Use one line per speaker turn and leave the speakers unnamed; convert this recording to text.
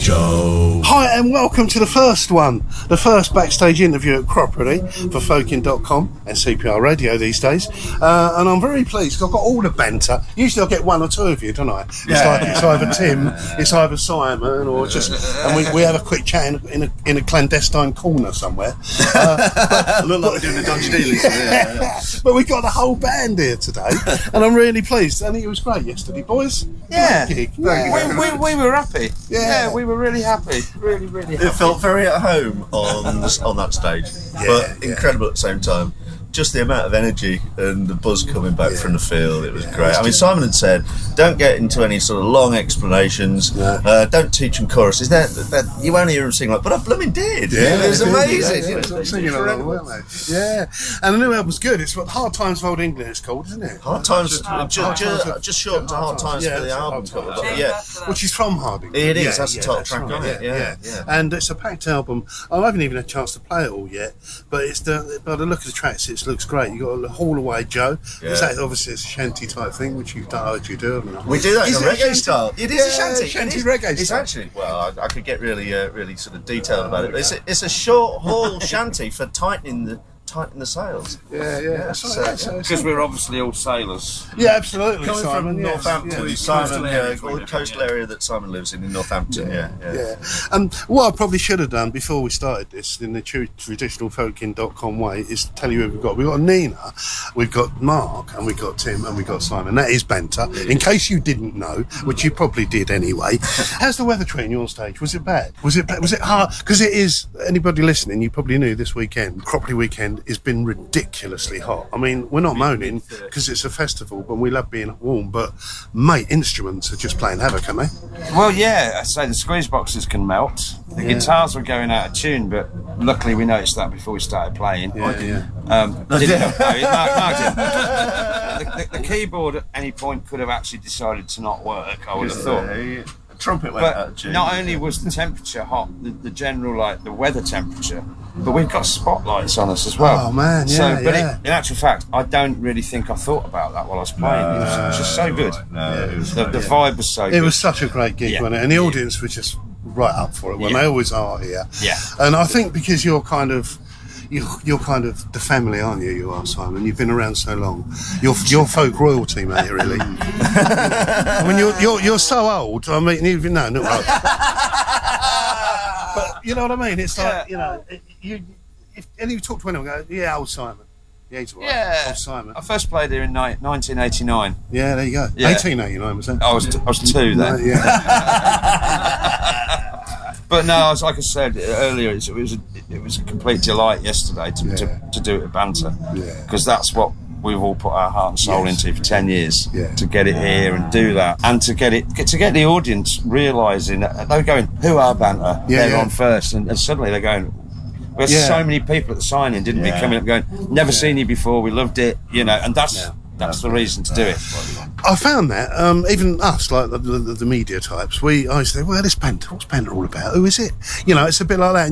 Joe.
Hi and welcome to the first backstage interview at Cropredy for Folkin.com and CPR Radio these days. And I'm very pleased because I've got all the banter. Usually I get one or two of you, don't I? It's either Tim, it's either Simon, or just, and we have a quick chat in a clandestine corner somewhere.
Look like we're doing a dodgy deal.
But we got the whole band here today, and I'm really pleased. I think it was great yesterday, boys.
Yeah,
Great gig.
we were happy.
Yeah.
We were really happy. Really happy.
It felt very at home on that stage, but incredible at the same time. Just the amount of energy and the buzz coming back from the field, it was great. I mean, Simon had said, don't get into any sort of long explanations, don't teach them choruses. You won't hear them sing like, but I blooming did. It was amazing.
Singing along, weren't they? Yeah, and the new album's good. It's what Hard Times for Old England it's called, isn't it?
Hard Times, just shortened to Hard Times for the album cover.
Which is from Harding.
It is, that's the top track on it. Yeah.
And it's a packed album. I haven't even had a chance to play it all yet, but by the look of the tracks, it looks great. You got a Haul Away Joe. Obviously it's a shanty type thing, which you've done. You do.
We do that in a reggae style. It is a shanty.
Shanty reggae.
It's actually, well, I could get really sort of detailed about it. It's a short haul shanty for tightening the sails.
Because we're obviously all sailors.
Yeah, absolutely.
Coming
Simon,
from Northampton, Simon, the coastal area that Simon lives in Northampton. Yeah.
And what I probably should have done before we started this, in the traditional Folkin.com way, is tell you who we've got. We've got Nina, we've got Mark, and we've got Tim, and we've got Simon. That is banter. In case you didn't know, which you probably did anyway. How's the weather treating you on stage? Was it bad? Was it hard? Because it is. Anybody listening, you probably knew this weekend, Cropredy weekend, has been ridiculously hot. I mean, we're not moaning because it's a festival, but we love being warm. But mate, instruments are just playing havoc, aren't they?
Well, yeah. I say the squeeze boxes can melt. The guitars were going out of tune, but luckily we noticed that before we started playing.
Mark
did. The keyboard at any point could have actually decided to not work. I would have thought.
Trumpet went out of tune.
Not only was the temperature hot, the general the weather temperature, but we've got spotlights on us as well.
Oh man,
in actual fact, I don't really think I thought about that while I was playing. It was just so good. The vibe was so good.
It was such a great gig, wasn't it? And the audience were just right up for it. Well, they always are here.
Yeah.
And I think because you're kind of the family, aren't you? You are, Simon. You've been around so long. You're folk royalty, mate. Really. I mean, you're so old. I mean, even not old. But you know what I mean. It's like if you talk to anyone, go, old Simon. Yeah, he's all right.
Yeah.
Old Simon.
I first played here in 1989.
Yeah, there you go.
Yeah.
1889 was that?
I was 2 then. But no, like I said earlier, it was a complete delight yesterday to do it at Banter, because that's what we've all put our heart and soul into for 10 years to get it here and do that, and to get the audience realising that they're going, who are Banter? They're on first, and suddenly they're going. We had so many people at the signing, didn't we? Coming up, going, never seen you before. We loved it, and that's the reason to do it.
I found that even us, like the media types, I say, well, this Banter, what's Banter all about? Who is it? It's a bit like that.